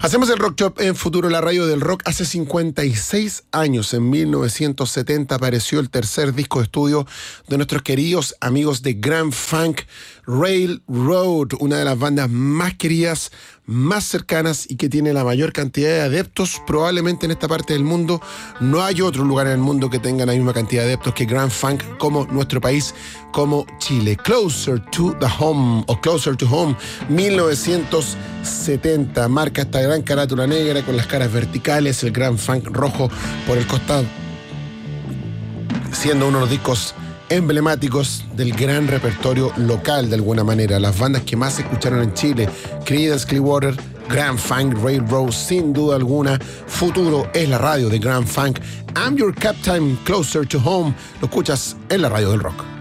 Hacemos el Rock Shop en Futuro, la radio del rock. Hace 56 años, en 1970, apareció el tercer disco de estudio de nuestros queridos amigos de Grand Funk Railroad, una de las bandas más queridas, más cercanas y que tiene la mayor cantidad de adeptos probablemente en esta parte del mundo. No hay otro lugar en el mundo que tenga la misma cantidad de adeptos que Grand Funk, como nuestro país, como Chile. Closer to the Home, o Closer to Home, 1970. Marca esta gran carátula negra con las caras verticales, el Grand Funk rojo por el costado, siendo uno de los discos emblemáticos del gran repertorio local, de alguna manera. Las bandas que más se escucharon en Chile: Creedence Clearwater, Grand Funk Railroad, sin duda alguna. Futuro es la radio de Grand Funk. I'm Your Captain, Closer to Home. Lo escuchas en la radio del rock.